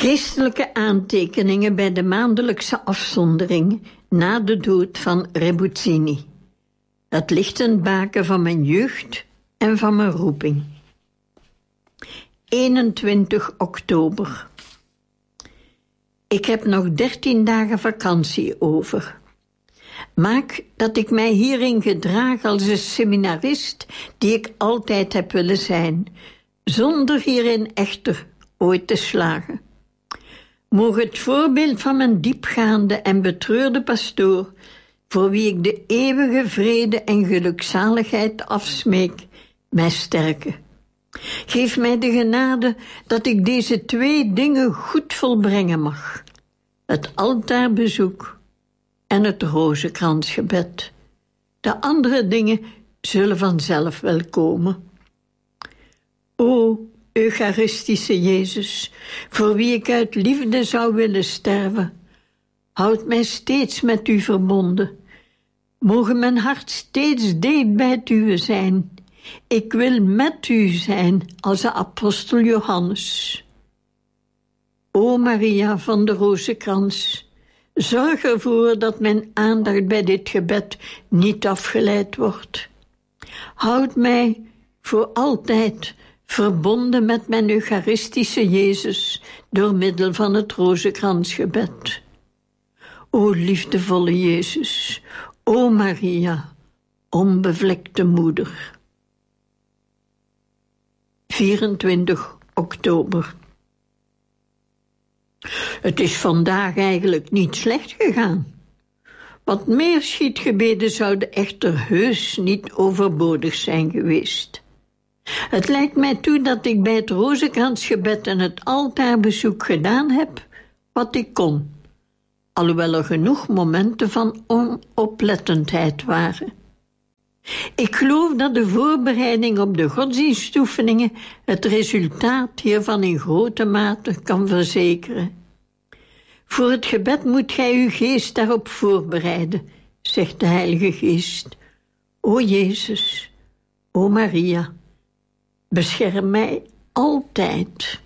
Geestelijke aantekeningen bij de maandelijkse afzondering na de dood van Rebuzzini. Het lichtend baken van mijn jeugd en van mijn roeping. 21 oktober. Ik heb nog 13 dagen vakantie over. Maak dat ik mij hierin gedraag als een seminarist die ik altijd heb willen zijn, zonder hierin echter ooit te slagen. Mogen het voorbeeld van mijn diepgaande en betreurde pastoor, voor wie ik de eeuwige vrede en gelukzaligheid afsmeek, mij sterken. Geef mij de genade dat ik deze 2 dingen goed volbrengen mag. Het altaarbezoek en het rozenkransgebed. De andere dingen zullen vanzelf wel komen. O Eucharistische Jezus, voor wie ik uit liefde zou willen sterven, houd mij steeds met u verbonden. Mogen mijn hart steeds dicht bij het uwe zijn. Ik wil met u zijn als de apostel Johannes. O Maria van de Rozenkrans, zorg ervoor dat mijn aandacht bij dit gebed niet afgeleid wordt. Houd mij voor altijd verbonden met mijn Eucharistische Jezus door middel van het rozenkransgebed. O liefdevolle Jezus, o Maria, onbevlekte moeder. 24 oktober. Het is vandaag eigenlijk niet slecht gegaan. Wat meer schietgebeden zouden echter heus niet overbodig zijn geweest. Het lijkt mij toe dat ik bij het rozenkransgebed en het altaarbezoek gedaan heb wat ik kon, alhoewel er genoeg momenten van onoplettendheid waren. Ik geloof dat de voorbereiding op de godsdienstoefeningen het resultaat hiervan in grote mate kan verzekeren. Voor het gebed moet gij uw geest daarop voorbereiden, zegt de Heilige Geest. O Jezus, o Maria, bescherm mij altijd.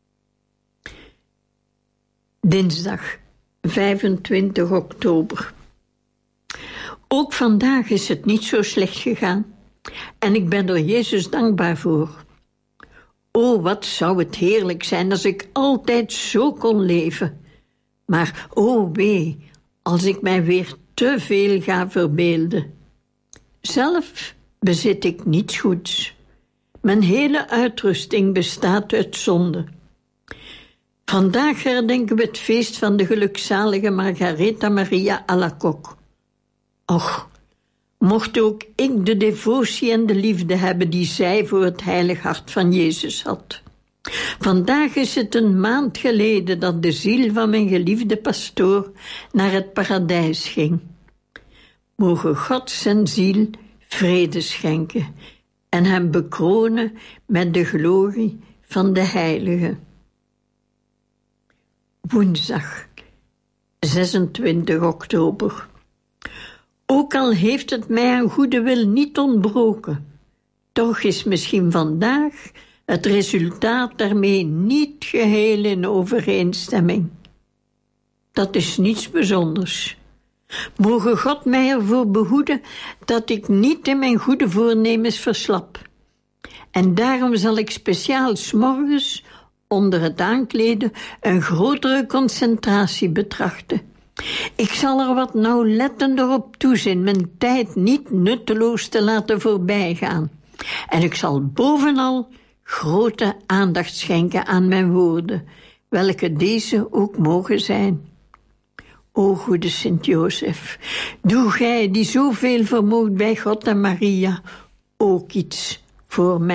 Dinsdag, 25 oktober. Ook vandaag is het niet zo slecht gegaan en ik ben er Jezus dankbaar voor. O, wat zou het heerlijk zijn als ik altijd zo kon leven. Maar o wee, als ik mij weer te veel ga verbeelden. Zelf bezit ik niets goeds. Mijn hele uitrusting bestaat uit zonde. Vandaag herdenken we het feest van de gelukzalige Margaretha Maria Alacoque. Och, mocht ook ik de devotie en de liefde hebben die zij voor het heilig hart van Jezus had. Vandaag is het een maand geleden dat de ziel van mijn geliefde pastoor naar het paradijs ging. Mogen God zijn ziel vrede schenken en hem bekronen met de glorie van de heilige. Woensdag, 26 oktober. Ook al heeft het mij aan goede wil niet ontbroken, toch is misschien vandaag het resultaat daarmee niet geheel in overeenstemming. Dat is niets bijzonders. Moge God mij ervoor behoeden dat ik niet in mijn goede voornemens verslap. En daarom zal ik speciaal 's morgens onder het aankleden een grotere concentratie betrachten. Ik zal er wat nauwlettender op toezien mijn tijd niet nutteloos te laten voorbijgaan. En ik zal bovenal grote aandacht schenken aan mijn woorden, welke deze ook mogen zijn. O goede Sint-Jozef, doe gij die zoveel vermoogt bij God en Maria ook iets voor mij.